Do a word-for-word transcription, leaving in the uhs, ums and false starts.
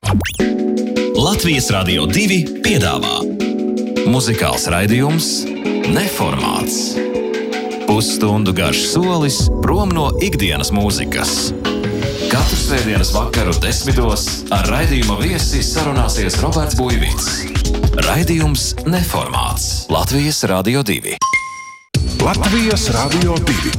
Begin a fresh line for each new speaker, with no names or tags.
Latvijas Radio divi piedāvā muzikāls raidījums Neformāts. Pusstundu garš solis prom no ikdienas mūzikas. Katru svētdienas vakaru desmitos ar raidījuma viesi sarunāsies Roberts Buivīts. Raidījums Neformāts. Latvijas Radio divi.
Latvijas Radio divi.